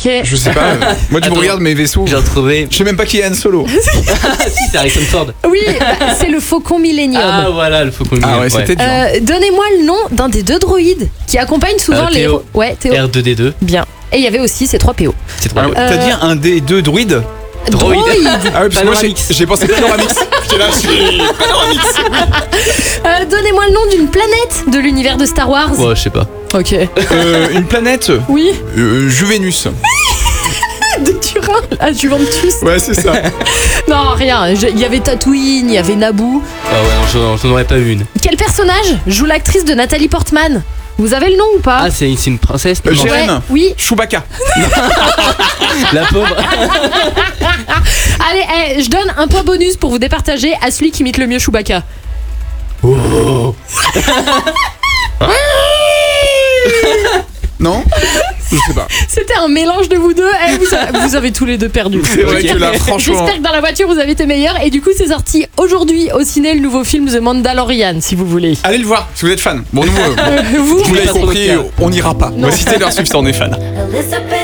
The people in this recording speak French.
Ok. Je sais pas. Moi, tu me Attends. regardes mes vaisseaux. J'ai retrouvé. Je sais même pas qui est Han Solo. Ah si, c'est Harrison Ford. Oui, c'est le Faucon Millennium. Ah voilà, le Faucon Ah ouais, Millennium, c'était dur. Donnez-moi le nom d'un des 2 droïdes qui accompagnent souvent les. Théo. Ouais, Théo. R2D2. Bien. Et il y avait aussi ces 3 PO. C'est trop Alors, bien. t'as dit un des 2 druides? Droïde. Ah oui, parce que moi Panoramix. j'ai pensé Panoramix. J'étais là, Panoramix. Donnez-moi le nom d'une planète de l'univers de Star Wars. Ouais, je sais pas. Ok. Une planète. Oui. Juvenus. De Turin. Ah, Juventus. Ouais, c'est ça. Non, rien. Il y avait Tatooine, il y avait Naboo. Ah ouais, non, j'en aurais pas eu une. Quel personnage joue l'actrice de Nathalie Portman? Vous avez le nom ou pas? Ah, c'est une princesse. non Jérém. Ouais, oui. Chewbacca. La pauvre. Allez, je donne un point bonus pour vous départager à celui qui imite le mieux Chewbacca. Non? Je sais pas. C'était un mélange de vous deux. Vous avez tous les deux perdu. C'est vrai que là, franchement. J'espère que dans la voiture vous avez été meilleurs. Et du coup, c'est sorti aujourd'hui au ciné le nouveau film The Mandalorian, si vous voulez. Allez le voir si vous êtes fan. Bon, nous, Vous, vous l'avez pas trop compris, de cas. on n'ira pas. Voici Taylor Swift, on est fan. Elizabeth